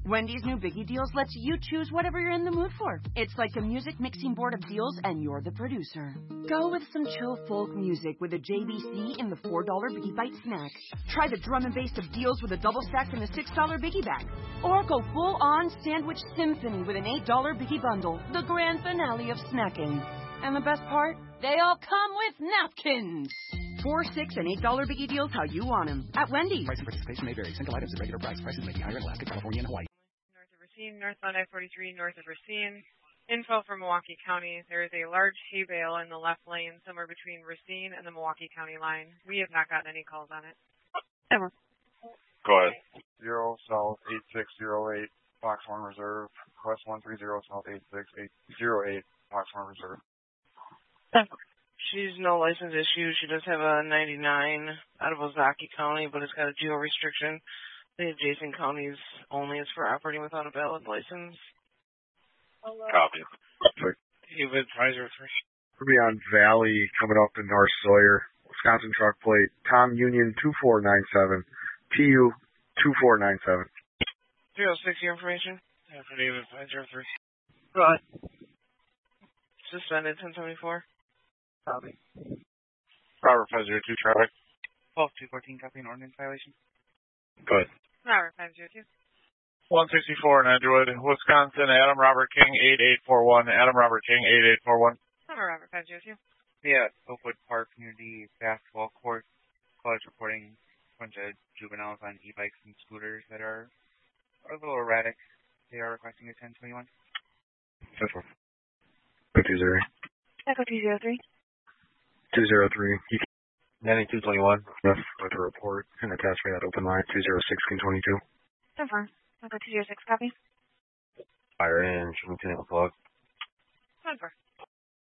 Wendy's new Biggie Deals lets you choose whatever you're in the mood for. It's like a music mixing board of deals, and you're the producer. Go with some chill folk music with a JBC in the $4 Biggie Bite snack. Try the drum and bass of deals with a double stack in the $6 Biggie Bag. Or go full-on sandwich symphony with an $8 Biggie Bundle, the grand finale of snacking. And the best part? They all come with napkins. $4, $6, and $8 Biggie Deals how you want them. At Wendy's. Price and participation may vary. Single items at regular price. Prices may be higher in Alaska, California, and Hawaii. North of Racine, northbound I-43, north of Racine. Info for Milwaukee County. There is a large hay bale in the left lane somewhere between Racine and the Milwaukee County line. We have not gotten any calls on it. Ever. Go ahead. 0 South 8608, Foxhorn Reserve. Request 130 South 86808, Foxhorn Reserve. Ever. She's no license issue. She does have a 99 out of Ozaukee County, but it's got a geo restriction. The adjacent counties only is for operating without a valid license. Copy. David, 503. We'll be on Valley coming up in North Sawyer. Wisconsin truck plate. Tom Union 2497. TU 2497. 306, your information. For David, 503. Go ahead. Suspended, 1074. Copy. Robert 502, traffic. 12214, copy an ordinance violation. Go ahead. Robert, 502. 164 in Edgewood, Wisconsin, Adam Robert King 8841. Adam Robert King 8841. Robert, 502. Yeah, Oakwood Park Community Basketball Court. College reporting a bunch of juveniles on e-bikes and scooters that are a little erratic. They are requesting a 1021. 2-0. Echo 203. 203. Nanny 221. Yes, with a report and attach me that open line 206-22. Confirm. Echo 206, copy. Fire in, Lieutenant plug.